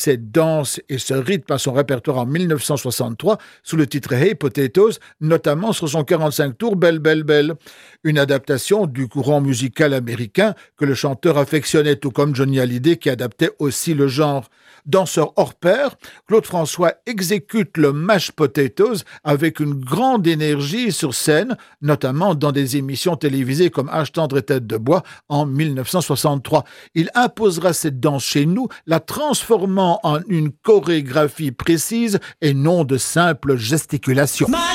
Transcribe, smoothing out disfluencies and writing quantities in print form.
cette danse et ce rythme à son répertoire en 1963 sous le titre Hey Potatoes, notamment sur son 45 tours Belle Belle Belle, une adaptation du courant musical américain que le chanteur affectionnait, tout comme Johnny Hallyday qui adaptait aussi le genre. Danseur hors pair, Claude François exécute le mash potatoes avec une grande énergie sur scène, notamment dans des émissions télévisées comme Âge tendre et tête de bois en 1963. Il imposera cette danse chez nous, la transformant en une chorégraphie précise et non de simples gesticulations.